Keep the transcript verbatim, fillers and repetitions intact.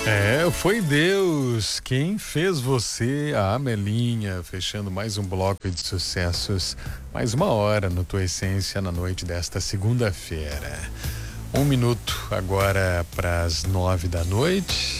É, foi Deus quem fez você, a Amelinha, fechando mais um bloco de sucessos, mais uma hora no Tua Essência na noite desta segunda-feira. Um minuto agora para as nove da noite.